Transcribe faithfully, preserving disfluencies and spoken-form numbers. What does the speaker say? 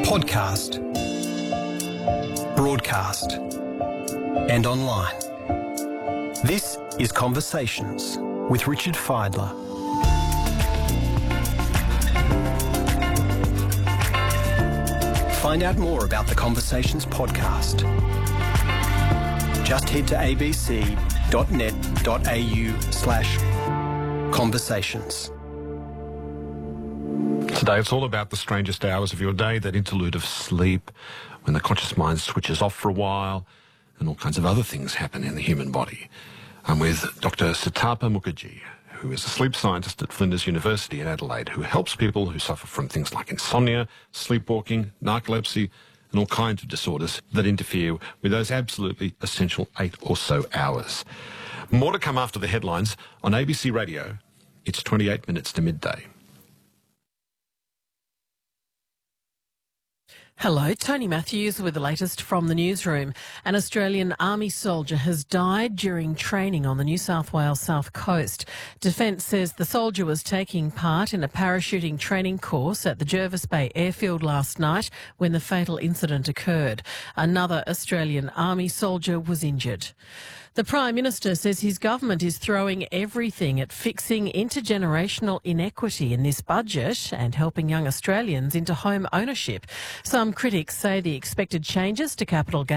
podcast, broadcast, and online. This is Conversations with Richard Fidler. Find out more about the Conversations podcast. Just head to abc.net.au slash conversations. Today it's all about the strangest hours of your day, that interlude of sleep, when the conscious mind switches off for a while and all kinds of other things happen in the human body. I'm with Doctor Sitapa Mukherjee, who is a sleep scientist at Flinders University in Adelaide, who helps people who suffer from things like insomnia, sleepwalking, narcolepsy, and all kinds of disorders that interfere with those absolutely essential eight or so hours. More to come after the headlines on A B C Radio. It's twenty-eight minutes to midday. Hello, Tony Matthews with the latest from the newsroom. An Australian Army soldier has died during training on the New South Wales South Coast. Defence says the soldier was taking part in a parachuting training course at the Jervis Bay airfield last night when the fatal incident occurred. Another Australian Army soldier was injured. The Prime Minister says his government is throwing everything at fixing intergenerational inequity in this budget and helping young Australians into home ownership. Some critics say the expected changes to capital gains